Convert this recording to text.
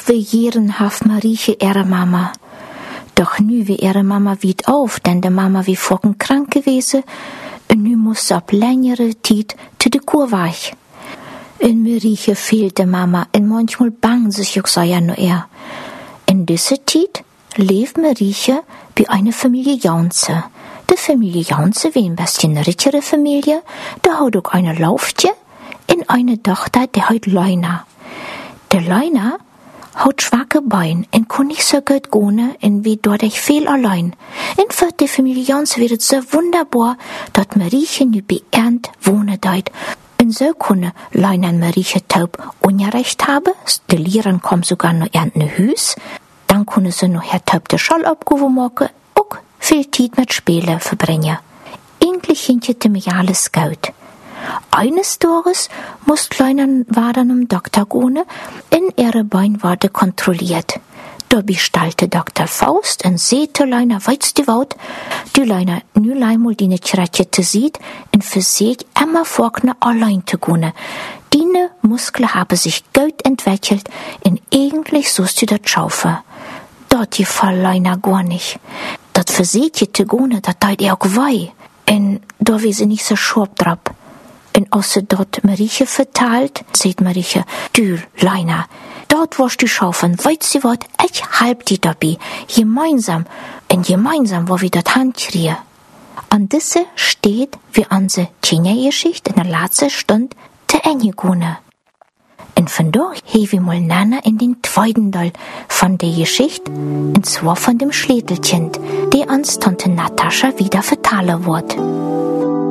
wie Jahren haft Marieche ihre Mama. Doch nu wie ihre Mama wied auf, denn de Mama wie vorken krank gewesen, und nu muss ab längere Zeit zu de Kurweich. In Marieche fehlt de Mama, und manchmal bang sich auch so ja nur er. In dieser Zeit lebt Marieche bei einer Familie Jaunze. Die Familie Jaunze wie ein bisschen richtere Familie, da hat auch eine Laufje und eine Tochter, die heißt Leuna. Der Leuna hat schwache Beine und kann nicht so gut gehen und wie dadurch viel allein. Und für die Familie Jaunze wird es so wunderbar, dass Marieche nu bei Ernt wohnen deit. Und so können Leuna und Marieche taub Unrecht haben. Die Lehrer kommen sogar noch Ernt ne Hüs. Dann können sie noch Herr taub de Schall abgeben machen, auch viel Zeit mit Spielen verbringen. Eigentlich hinter mir alles gut. Eines Tages muss Leuna waren am Doktor gehen, in ihre Beine wurde kontrolliert. Da bestellte Dr. Faust und sehte Leuna weißt du was, die Leuna nu einmal die Schreckete sieht und für sich immer vorkne allein zu gehen. Deine Muskeln haben sich gut entwickelt und eigentlich sollst du das schaffen. Dort gefällt Leuna gar nicht. Dat für sich zu gehen, dat teit ihr auch weh. Und da wie sie nicht so scharf drauf. Und als sie dort Marieche verteilt, sagt Marieche, du, Leuna, dort wirst du schaffen, weißt du was, ich halb die dabei, gemeinsam, und gemeinsam, wo wir dort Hand kriegen. An diese steht, wie unsere Tjenja-Geschichte in der letzten Stunde zu Ende gehen. Und von da haben wir mal Nana in den zweiten Teil von der Geschichte, und zwar von dem Schlädelchen, die uns Tante Natascha wieder vertalen wird.